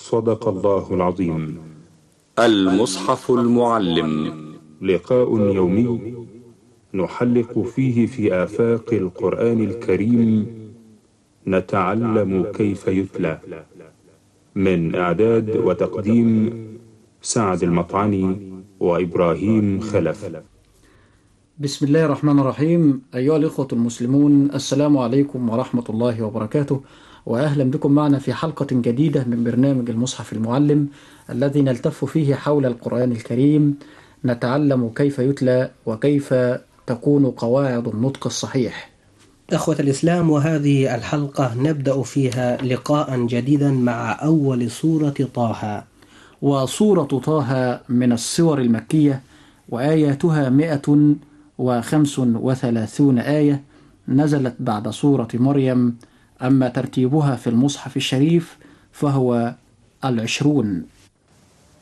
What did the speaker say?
صدق الله العظيم. المصحف المعلم، لقاء يومي نحلق فيه في آفاق القرآن الكريم، نتعلم كيف يتلى. من إعداد وتقديم سعد المطعني وإبراهيم خلف. بسم الله الرحمن الرحيم. أيها الإخوة المسلمون، السلام عليكم ورحمة الله وبركاته، وأهلا بكم معنا في حلقة جديدة من برنامج المصحف المعلم، الذي نلتف فيه حول القرآن الكريم، نتعلم كيف يتلى وكيف تكون قواعد النطق الصحيح. إخوة الإسلام، وهذه الحلقة نبدأ فيها لقاء جديدا مع أول سورة طه. وسورة طه من السور المكية، وآياتها 135 آية، نزلت بعد سورة مريم. أما ترتيبها في المصحف الشريف فهو 20.